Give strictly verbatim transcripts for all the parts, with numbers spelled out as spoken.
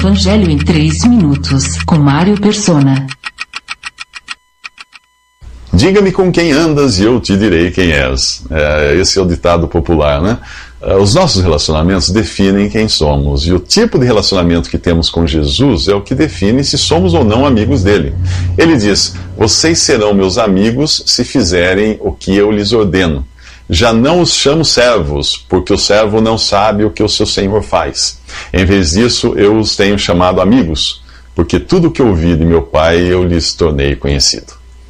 Evangelho em três minutos, com Mário Persona. Diga-me com quem andas e eu te direi quem és. É, esse é o ditado popular, né? Os nossos relacionamentos definem quem somos, e o tipo de relacionamento que temos com Jesus é o que define se somos ou não amigos dele. Ele diz: vocês serão meus amigos se fizerem o que eu lhes ordeno. Já não os chamo servos, porque o servo não sabe o que o seu senhor faz. Em vez disso, eu os tenho chamado amigos, porque tudo o que ouvi de meu Pai eu lhes tornei conhecido.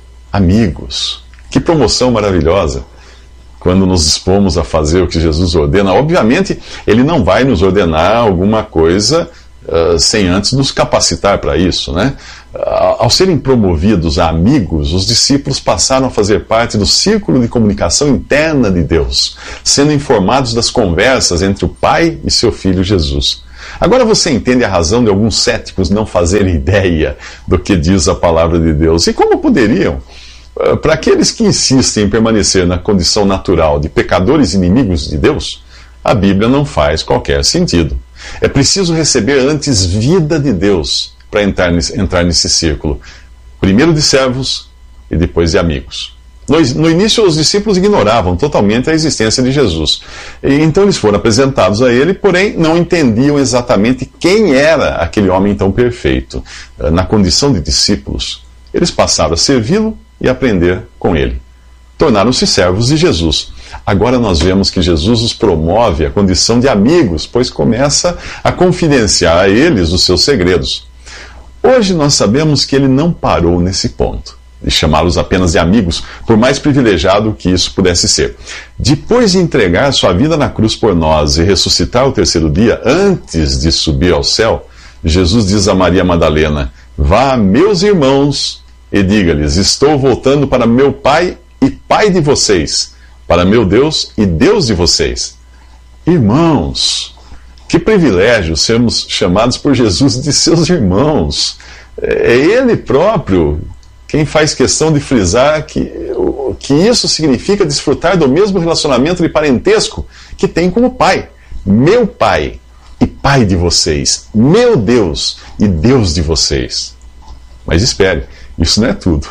Amigos, que promoção maravilhosa! Quando nos dispomos a fazer o que Jesus ordena, obviamente, Ele não vai nos ordenar alguma coisa uh, sem antes nos capacitar para isso, né? Uh, ao serem promovidos a amigos, os discípulos passaram a fazer parte do círculo de comunicação interna de Deus, sendo informados das conversas entre o Pai e seu Filho Jesus. Agora você entende a razão de alguns céticos não fazerem ideia do que diz a palavra de Deus. E como poderiam? Para aqueles que insistem em permanecer na condição natural de pecadores inimigos de Deus, a Bíblia não faz qualquer sentido. É preciso receber antes vida de Deus para entrar nesse, entrar nesse círculo. Primeiro de servos e depois de amigos. No, no início, os discípulos ignoravam totalmente a existência de Jesus. E, então eles foram apresentados a ele, porém não entendiam exatamente quem era aquele homem tão perfeito. Na condição de discípulos, eles passaram a servi-lo e aprender com ele. Tornaram-se servos de Jesus. Agora nós vemos que Jesus os promove à condição de amigos, pois começa a confidenciar a eles os seus segredos. Hoje nós sabemos que ele não parou nesse ponto, de chamá-los apenas de amigos, por mais privilegiado que isso pudesse ser. Depois de entregar sua vida na cruz por nós e ressuscitar ao terceiro dia, antes de subir ao céu, Jesus diz a Maria Madalena: vá, meus irmãos, e diga-lhes: estou voltando para meu Pai e Pai de vocês, para meu Deus e Deus de vocês. Irmãos, que privilégio sermos chamados por Jesus de seus irmãos. É Ele próprio quem faz questão de frisar que, que isso significa desfrutar do mesmo relacionamento de parentesco que tem com o Pai. Meu Pai e Pai de vocês, meu Deus e Deus de vocês. Mas espere, isso não é tudo.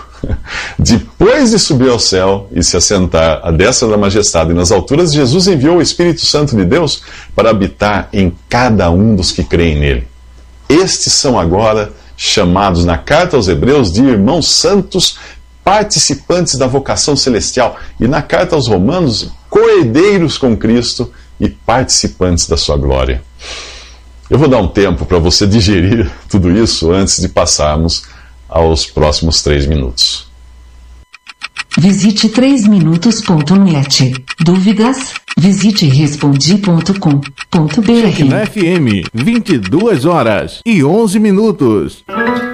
Depois de subir ao céu e se assentar à destra da majestade nas alturas, Jesus enviou o Espírito Santo de Deus para habitar em cada um dos que creem nele. Estes são agora chamados na carta aos Hebreus de irmãos santos, participantes da vocação celestial, e na carta aos Romanos, co-herdeiros com Cristo e participantes da sua glória. Eu vou dar um tempo para você digerir tudo isso antes de passarmos aos próximos três minutos. Visite três minutos ponto net. Dúvidas? Visite respondi ponto com ponto br. Na F M, vinte e duas horas e onze minutos.